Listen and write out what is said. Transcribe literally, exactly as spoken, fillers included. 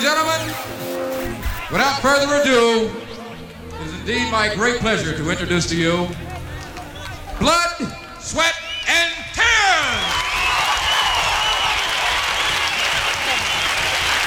gentlemen, without further ado, it is indeed my great pleasure to introduce to you Blood, Sweat,